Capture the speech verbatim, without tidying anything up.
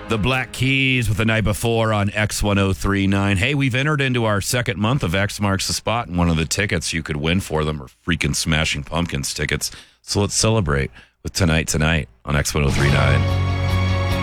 The Black Keys with The Night Before on X ten thirty-nine. Hey, we've entered into our second month of X Marks the Spot, and one of the tickets you could win for them are freaking Smashing Pumpkins tickets. So let's celebrate with Tonight Tonight on X ten thirty-nine.